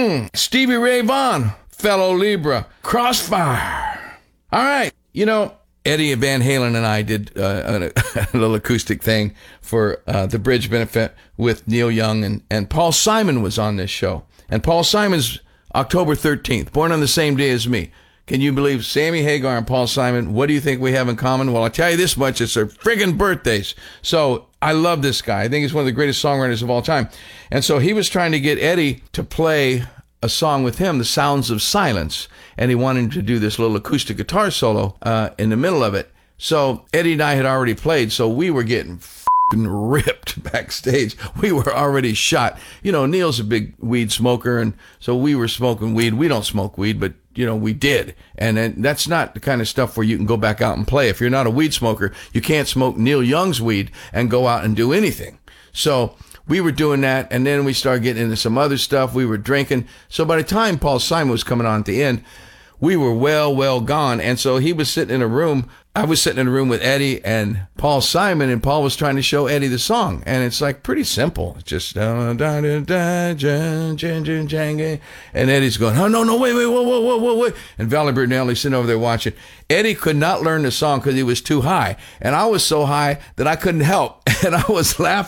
Stevie Ray Vaughan, fellow Libra, Crossfire. All right, Eddie Van Halen and I did a little acoustic thing for the Bridge benefit with Neil Young, and Paul Simon was on this show. And Paul Simon's October 13th, born on the same day as me. Can you believe Sammy Hagar and Paul Simon? What do you think we have in common? Well, I'll tell you this much. It's their friggin' birthdays. So I love this guy. I think he's one of the greatest songwriters of all time. And so he was trying to get Eddie to play a song with him, The Sounds of Silence. And he wanted him to do this little acoustic guitar solo in the middle of it. So Eddie and I had already played, so we were getting ripped backstage. We were already shot. Neil's a big weed smoker, and so we were smoking weed. We don't smoke weed, but we did. And that's not the kind of stuff where you can go back out and play. If you're not a weed smoker, you can't smoke Neil Young's weed and go out and do anything. So we were doing that, and then we started getting into some other stuff. We were drinking. So by the time Paul Simon was coming on at the end, we were well gone. And so he was sitting in a room. I was sitting in a room with Eddie and Paul Simon, and Paul was trying to show Eddie the song. And it's like pretty simple. It's just, and Eddie's going, oh, no, wait, whoa. And Valerie Brunelli's sitting over there watching. Eddie could not learn the song because he was too high. And I was so high that I couldn't help. And I was laughing.